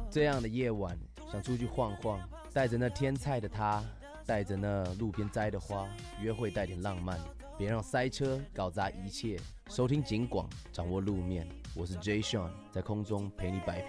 这样的夜晚，想出去晃晃，带着那天菜的他，带着那路边摘的花，约会带点浪漫，别让塞车搞砸一切。收听警广，掌握路面，我是 Jay Sean，在空中陪你摆平